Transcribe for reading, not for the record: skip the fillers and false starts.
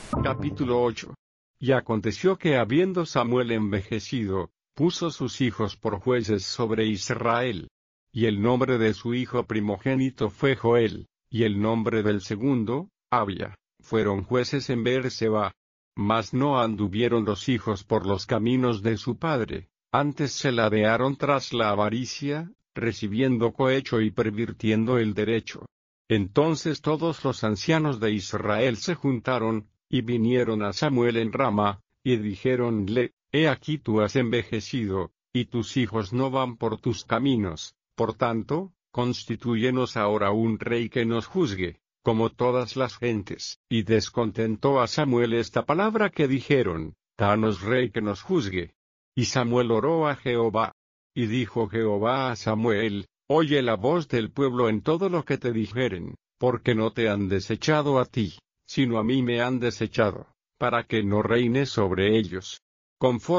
Capítulo 8. Y aconteció que habiendo Samuel envejecido, puso sus hijos por jueces sobre Israel. Y el nombre de su hijo primogénito fue Joel, y el nombre del segundo, Abia. Fueron jueces en Beerseba. Mas no anduvieron los hijos por los caminos de su padre, antes se ladearon tras la avaricia, recibiendo cohecho y pervirtiendo el derecho. Entonces todos los ancianos de Israel se juntaron, y vinieron a Samuel en Rama, y dijéronle: He aquí tú has envejecido, y tus hijos no van por tus caminos, por tanto, constitúyenos ahora un rey que nos juzgue, como todas las gentes. Y descontentó a Samuel esta palabra que dijeron: Danos rey que nos juzgue. Y Samuel oró a Jehová. Y dijo Jehová a Samuel: Oye la voz del pueblo en todo lo que te dijeren, porque no te han desechado a ti, sino a mí me han desechado, para que no reine sobre ellos. Conforme